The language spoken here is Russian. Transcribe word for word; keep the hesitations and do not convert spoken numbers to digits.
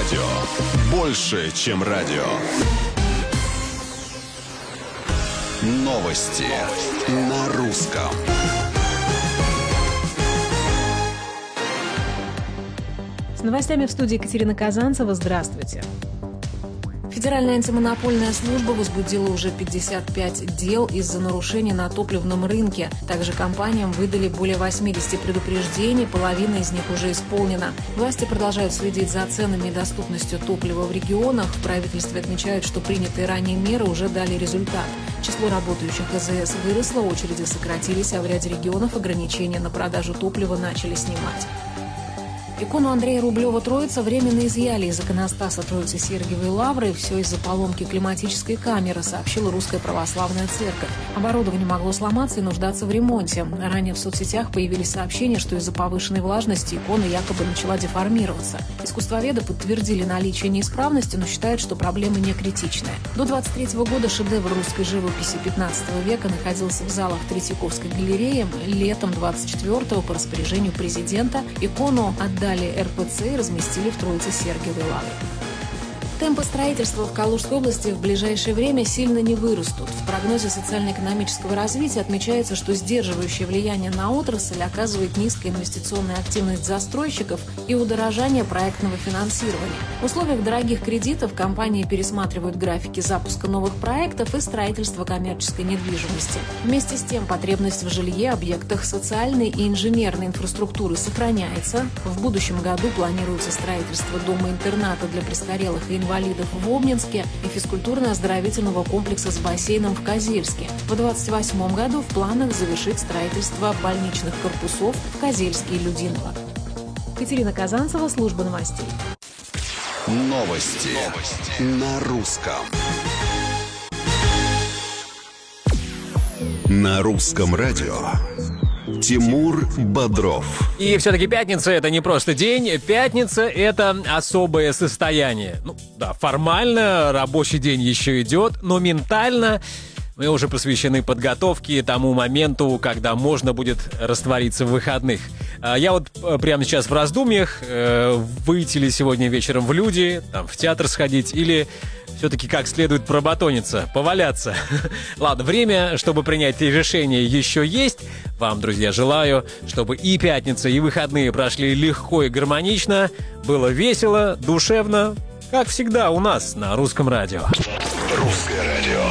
радио. Больше, чем радио. Новости на русском. С новостями в студии Екатерина Казанцева. Здравствуйте. Федеральная антимонопольная служба возбудила уже пятьдесят пять дел из-за нарушений на топливном рынке. Также компаниям выдали более восемьдесят предупреждений, половина из них уже исполнена. Власти продолжают следить за ценами и доступностью топлива в регионах. В правительстве отмечают, что принятые ранее меры уже дали результат. Число работающих АЗС выросло, очереди сократились, а в ряде регионов ограничения на продажу топлива начали снимать. Икону Андрея Рублева «Троица» временно изъяли из иконостаса Троицы Сергиевой Лавры. Все из-за поломки климатической камеры, сообщила Русская Православная Церковь. Оборудование могло сломаться и нуждаться в ремонте. Ранее в соцсетях появились сообщения, что из-за повышенной влажности икона якобы начала деформироваться. Искусствоведы подтвердили наличие неисправности, но считают, что проблема не критичная. До двадцать третьего года шедевр русской живописи пятнадцатого века находился в залах Третьяковской галереи. Летом двадцать четвёртого по распоряжению президента икону отдали эр пэ цэ и разместили в Троице Сергиевой Лавре. Темпы строительства в Калужской области в ближайшее время сильно не вырастут. В прогнозе социально-экономического развития отмечается, что сдерживающее влияние на отрасль оказывает низкая инвестиционная активность застройщиков и удорожание проектного финансирования. В условиях дорогих кредитов компании пересматривают графики запуска новых проектов и строительства коммерческой недвижимости. Вместе с тем, потребность в жилье, объектах социальной и инженерной инфраструктуры сохраняется. В будущем году планируется строительство дома-интерната для престарелых и инвалидов в Обнинске и физкультурно-оздоровительного комплекса с бассейном в Козельске. В две тысячи двадцать восьмом году в планах завершить строительство больничных корпусов в Козельске и Людиново. Екатерина Казанцева, служба новостей. Новости, Новости. На русском. На русском радио. Тимур Бодров. И все-таки пятница — это не просто день. Пятница — это особое состояние. Ну да, формально рабочий день еще идет, но ментально мы уже посвящены подготовке тому моменту, когда можно будет раствориться в выходных. Я вот прямо сейчас в раздумьях, выйти ли сегодня вечером в люди, там, в театр сходить, или все-таки как следует пробатониться, поваляться. Ладно, время, чтобы принять решение, еще есть. Вам, друзья, желаю, чтобы и пятница, и выходные прошли легко и гармонично, было весело, душевно, как всегда у нас на Русском радио. Русское радио.